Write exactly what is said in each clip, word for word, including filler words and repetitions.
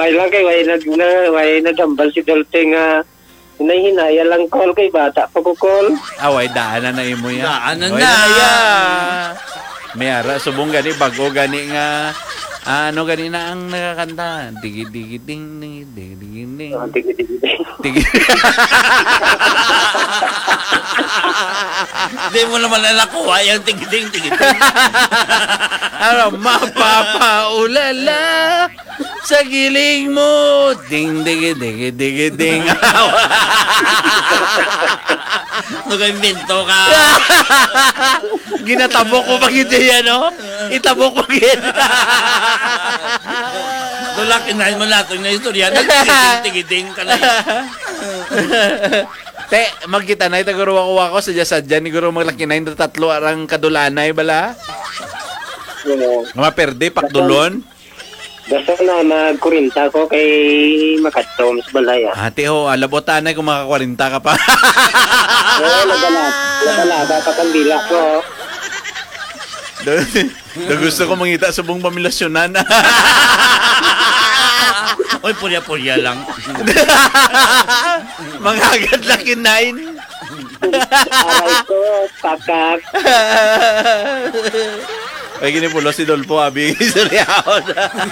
gamay lang kay way nag na way nagambal si Dolphy nga hinahinaya lang call kay bata pa ko call. Away daanan na imo ya. Daanan na. May ara subong gani bago gani nga ano gani na ang nakakanta. Digi digi ding ding digi ding ding. Digi digi ding. Di mo naman na nakuha yung digi ding digi ding. Ano mapapaulala sa giling mo. Ding digi digi digi ding. Nag-invento ka. Ginatabok ko pag ito yan, no? Itabok ko gin. Tulak, inahin mo natin na istorya. Nag-tigiding ka na. Te, magkita na. Itaguro ako ako. Sadya-sadya. Ni guro maglaki na yung tatlo arang kadulanay, bala? Oo. Maperde, pakdulon? Basta na magkurinta ko kay Makatoms balaya. Ate ho, alabotan na kung makakwarinta ka pa. Oo, nagalat. Nagalaga pa kandila ko. Do gusto ko mangita sa buong pamilasyonan. Oy, purya-purya lang. Mangagad lang kinain. Aray ko, pakak. Ay, ginipulo si Dolpo, abi. Isoryaon.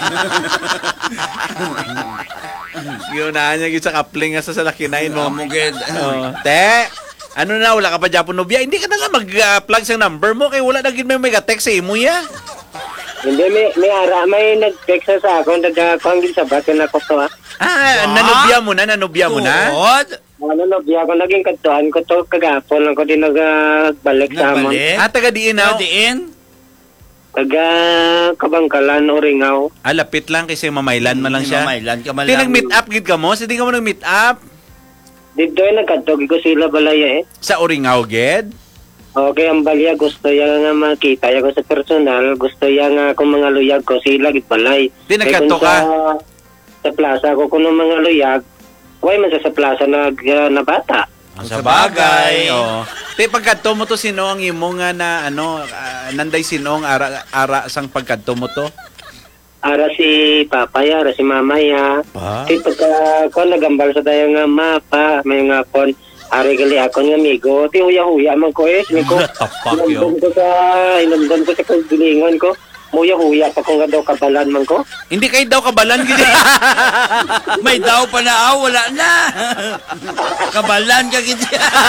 Giunahan niya sa kapling nga sa salakinain mo. Mugid. Oh. Te, ano na, wala ka pa Japon nobya? Hindi ka na nga mag-plug sa number mo kay wala na gid may mega-text sa imo ya. Hindi, may, may ara, may nag-text sa ako, nag-kongil sa bato na ko to, ha? Ah, nanubya mo na, nanubya mo na? Tuod? Ano, nobya ko, naging katuan ko to, kagapon lang ko din nagbalik sa amon. Nagbalik? Ah, taga diin na? Diin? Taga Kabangkalan o Ringaw. Ah, lapit lang kasi mamaylan man lang siya. Mamaylan ka man Di lang. nag-meet up gid ka mo? Hindi ka mo nag-meet up? Dito ay nagkatog ko sila balaya eh. Sa Oringaw, ged? Okay, ang balya gusto ya nga makita ya ko sa personal, gusto ya nga kung mga luyag ko sila gid balay. Di nagkatog ka? Sa, sa plaza ko kuno mga luyag, way man sa, sa plaza nag uh, na bata. Ang sa bagay. Oh. Te pagkadto mo to sino ang imo nga na ano uh, nanday sinong ara ara sang pagkadto mo to? Ara si Papa ya, ara si Mama ya. Pa? Si pagka ko nagambal sa dayo nga mapa, may nga kon ari gali ako nga amigo, ti huya-huya man ko eh, ni ko. Tapak yo. Inumdum ko sa inumdum ko sa kagilingon ko. Huya-huya pa ko nga daw kabalan man ko. Hindi kay daw kabalan gid. May daw pa na aw, wala na. Kabalan ka gid.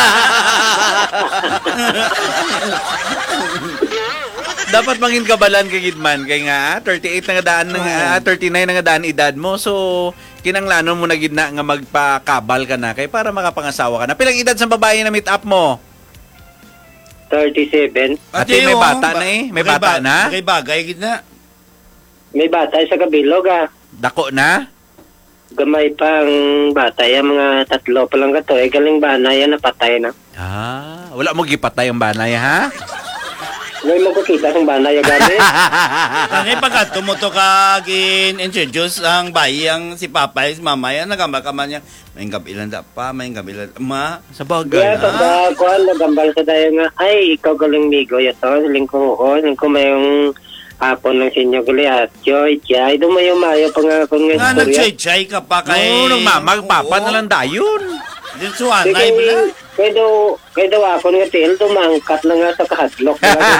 Dapat mangin kabalan kay gidman kay nga thirty-eight na nga daan nga uh, thirty-nine na nga daan edad mo. So kinanglanon mo na gid na nga magpakabal ka na kay para makapangasawa ka na. Pilang edad sa babae na meet up mo? thirty-seven. Ate, may bata na eh. May bata na? May bagay gid na. May bata sa kabilog ah. Dako na? Gamay pang bata ya, mga tatlo pa lang kato. Eh, galing banay yan, napatay na. Ah, wala mo gipatay ang banay ha? Ngayon mo ko kita ng banay ya gani. Ang ipagkato mo to ka gin-introduce ang bayi ang si Papa si Mama yan nagambal ka man niya. May kabilan da pa, may kabilan ma Sa bagay. Kaya pagka kuhan, nagambal sa tayo nga, ay, ikaw galing migo yato, lingko ko, lingko mayong hapon ng sinyo gali at joy, joy, dumayo mayo pa nga akong nga nga nag-chay-chay ka pa kay Oo, nung mamag papa na lang dayon. Dito anay pala. Kaya daw, kaya daw ako nga til, dumangkat na nga sa kahadlok.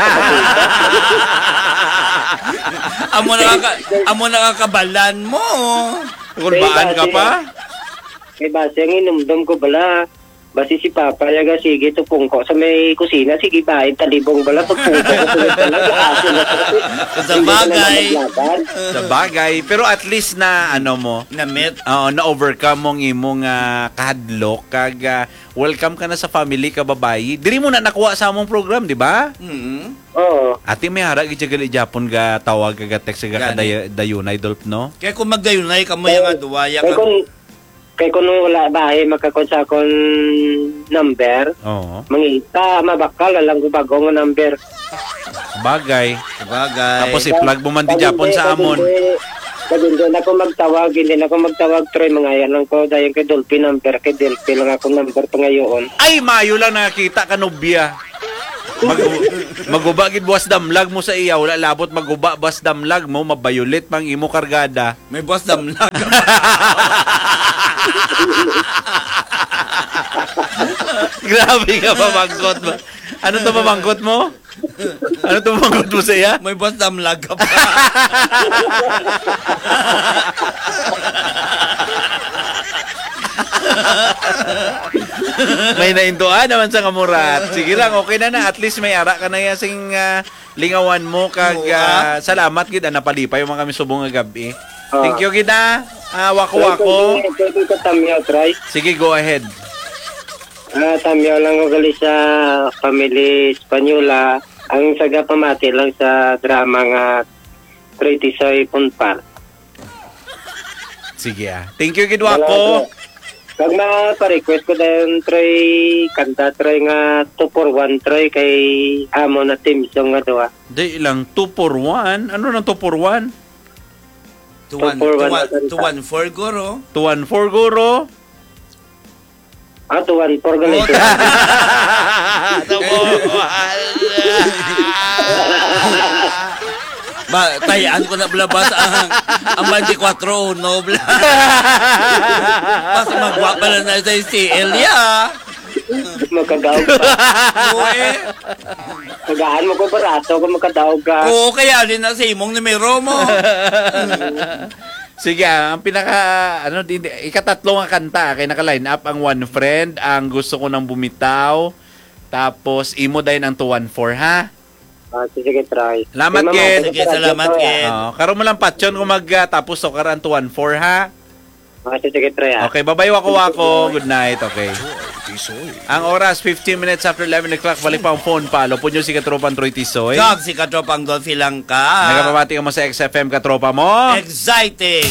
Amo na ka, amo na kakabalan mo. Kulbaan ka pa? Kaya base ang inumdum ko bala. Basi si Papa yaga sige tupungko sa may kusina, sige bahid talibong bala tupungko ko Sa bagay. Sa bagay. Pero at least na ano mo, Na-met. Oo, na-overcome mong imong uh, kahadlok kag uh, welcome ka na sa family ka babayi. Diri mo na nakuha sa among program, di ba? Mm. Oo. Ate may hara gid gali Japon ga tawag ga text ga dayunay dolp no. Kaya kung magdayunay ka mo yung duwaya Kaya ka. kung, kaya kung wala bahay, magkakon sa akong number, Oo. mangita, mabakal, alam ko bago nga number. Bagay. Sa bagay. Tapos i-plug mo man di Japon sa amon. Kasi hindi na ako magtawag, hindi na ako magtawag, Troy, mga yan lang ko, dahil kay Dolphy number, kay Dolphy lang ako number pa ngayon. Ay, mayo lang nakita ka nobya. Mag maguba gid buwas damlag mo sa iya, wala labot maguba bas damlag mo, mabayulit pang imo kargada. May boss damlag. Grabe ka pamangkot mo. Ano to pamangkot mo? Ano to pamangkot mo sa iya? May boss damlag ka pa. May naintuan naman sa kamurat. Sige lang, okay na na. At least may ara ka na yasing uh, lingawan mo kag uh, salamat gid na napalipay yung mga kami subong nga gabi. Thank you gid na. Uh, wako-wako. Pwede ko tamyaw, try. Sige, go ahead. Ah, tamyaw lang ko gali sa family Espanyola. Ang saga pamati lang sa drama nga Pretty Soy Punpar. Sige ah. Thank you gid wako. Kag ma-request ko dahil try kanta try nga two for one try kay amo na team song nga doa. Di ilang two for one. Ano nang two for one? two one four guro. two one four guro. Ah, two one four gali. Ba, tayaan ko na blabas ang ang twenty-four no bla. Pas magwa pa na sa C L ya. Magkadaog pa. Oo eh. Tagaan mo ko barato kung magkadaog ka. Oo, kaya din na sa imong numero mo. Sige, ang pinaka ano din ikatatlo nga kanta kay naka-line up ang One Friend, ang Gusto Ko Nang Bumitaw, tapos imo din ang two one four ha. Ah, sige, try. Salamat, Kid. Sige, salamat, Kid. Oh, karon mo lang patyon kung magtapos uh, so karan two one four ha. Ah, sige, try ah. Okay, babay wako wako. Good night, okay. Ang oras fifteen minutes after eleven o'clock, balik pa ang phone palo. Punyo si Katropan Troy Tisoy. Kag si Katropang Dolphy lang ka. Nagapabati ka mo sa X F M Katropa mo. Exciting.